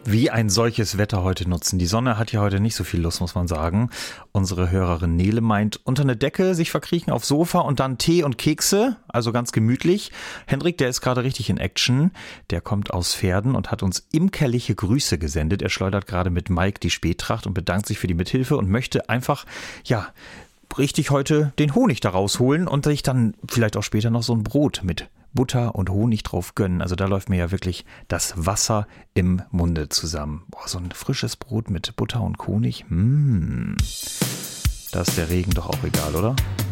wie ein solches Wetter heute nutzen. Die Sonne hat ja heute nicht so viel Lust, muss man sagen. Unsere Hörerin Nele meint, unter eine Decke sich verkriechen aufs Sofa und dann Tee und Kekse, also ganz gemütlich. Hendrik, der ist gerade richtig in Action. Der kommt aus Verden und hat uns imkerliche Grüße gesendet. Er schleudert gerade mit Mike die Spättracht und bedankt sich für die Mithilfe und möchte einfach, ja, richtig heute den Honig da rausholen und sich dann vielleicht auch später noch so ein Brot mit Butter und Honig drauf gönnen. Also da läuft mir ja wirklich das Wasser im Munde zusammen. Boah, so ein frisches Brot mit Butter und Honig. Da ist der Regen doch auch egal, oder?